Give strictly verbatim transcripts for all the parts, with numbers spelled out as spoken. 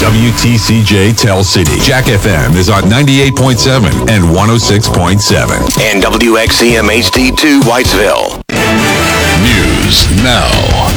W T C J Tell City. Jack F M is on ninety-eight point seven and one oh six point seven. And W X C M H D two Whitesville. News now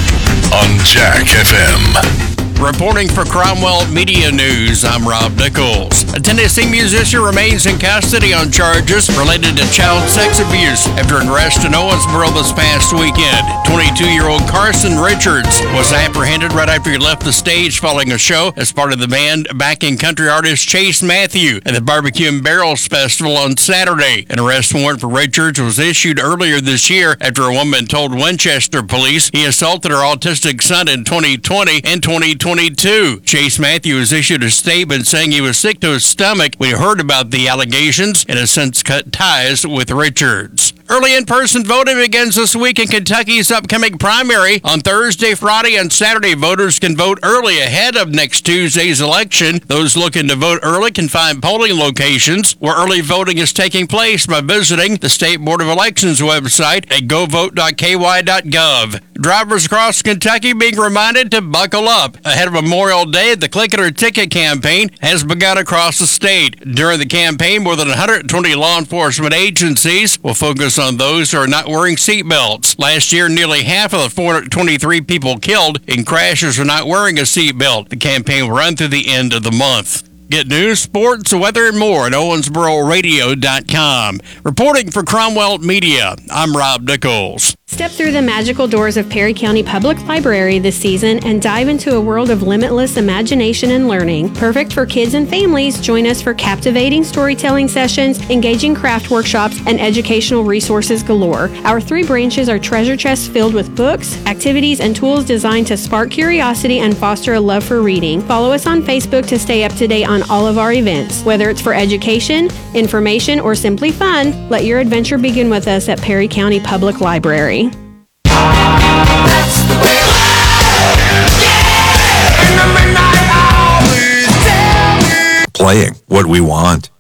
on Jack F M. Reporting for Cromwell Media News, I'm Rob Nichols. A Tennessee musician remains in custody on charges related to child sex abuse after an arrest in Owensboro this past weekend. twenty-two-year-old Carson Richards was apprehended right after he left the stage following a show as part of the band backing country artist Chase Matthew at the Barbecue and Barrels Festival on Saturday. An arrest warrant for Richards was issued earlier this year after a woman told Winchester police he assaulted her autistic son in twenty twenty and twenty twenty-two. Chase Matthews issued a statement saying he was sick to his stomach when he heard about the allegations and has since cut ties with Richards. Early in-person voting begins this week in Kentucky's upcoming primary. On Thursday, Friday, and Saturday, voters can vote early ahead of next Tuesday's election. Those looking to vote early can find polling locations where early voting is taking place by visiting the State Board of Elections website at go vote dot k y dot gov. Drivers across Kentucky being reminded to buckle up. Ahead of Memorial Day, the Click It or Ticket campaign has begun across the state. During the campaign, more than one hundred twenty law enforcement agencies will focus on those who are not wearing seatbelts. Last year, nearly half of the four hundred twenty-three people killed in crashes were not wearing a seatbelt. The campaign will run through the end of the month. Get news, sports, weather, and more at owensboro radio dot com. Reporting for Cromwell Media, I'm Rob Nichols. Step through the magical doors of Perry County Public Library this season and dive into a world of limitless imagination and learning. Perfect for kids and families, join us for captivating storytelling sessions, engaging craft workshops, and educational resources galore. Our three branches are treasure chests filled with books, activities, and tools designed to spark curiosity and foster a love for reading. Follow us on Facebook to stay up to date on all of our events. Whether it's for education, information, or simply fun, let your adventure begin with us at Perry County Public Library. That's the way yeah! In the midnight hour, tell me. Playing what we want.